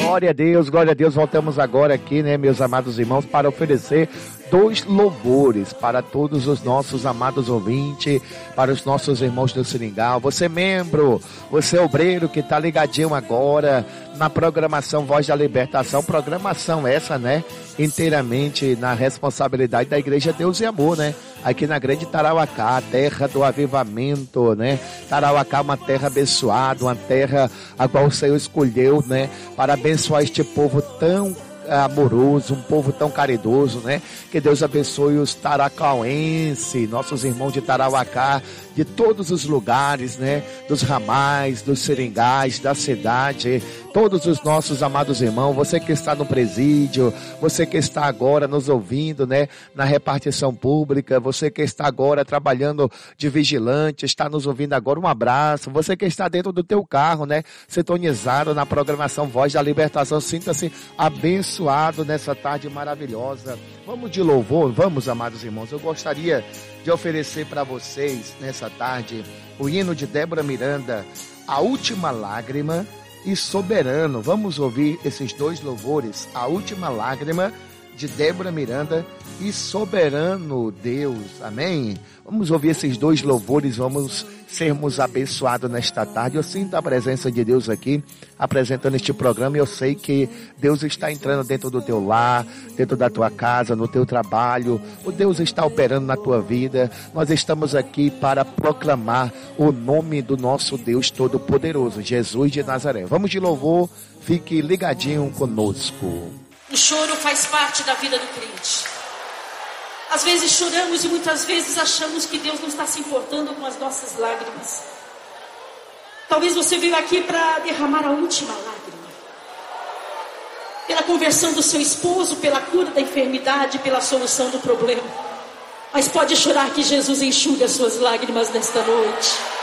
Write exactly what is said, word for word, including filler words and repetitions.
Glória a Deus, glória a Deus. Voltamos agora aqui, né, meus amados irmãos, para oferecer dois louvores para todos os nossos amados ouvintes, para os nossos irmãos do Seringal. Você membro, você obreiro que está ligadinho agora na programação Voz da Libertação, programação essa, né, inteiramente na responsabilidade da Igreja Deus e Amor, né, aqui na Grande Tarauacá, terra do avivamento, né, Tarauacá, uma terra abençoada, uma terra a qual o Senhor escolheu, né, para abençoar este povo tão amoroso, um povo tão caridoso, né? Que Deus abençoe os taracauenses, nossos irmãos de Tarauacá, de todos os lugares, né? Dos ramais, dos seringais, da cidade, todos os nossos amados irmãos, você que está no presídio, você que está agora nos ouvindo, né? Na repartição pública, você que está agora trabalhando de vigilante, está nos ouvindo agora, um abraço. Você que está dentro do teu carro, né? Sintonizado na programação Voz da Libertação, sinta-se abençoado nessa tarde maravilhosa. Vamos de louvor, vamos, amados irmãos. Eu gostaria de oferecer para vocês nessa tarde o hino de Débora Miranda, A Última Lágrima e Soberano. Vamos ouvir esses dois louvores, A Última Lágrima de Débora Miranda e Soberano Deus, amém? Vamos ouvir esses dois louvores, vamos sermos abençoados nesta tarde. Eu sinto a presença de Deus aqui, apresentando este programa, e eu sei que Deus está entrando dentro do teu lar, dentro da tua casa, no teu trabalho. O Deus está operando na tua vida. Nós estamos aqui para proclamar o nome do nosso Deus Todo-Poderoso, Jesus de Nazaré. Vamos de louvor, fique ligadinho conosco. O choro faz parte da vida do crente. Às vezes choramos e muitas vezes achamos que Deus não está se importando com as nossas lágrimas. Talvez você veio aqui para derramar a última lágrima. Pela conversão do seu esposo, pela cura da enfermidade, pela solução do problema. Mas pode chorar que Jesus enxuga as suas lágrimas nesta noite.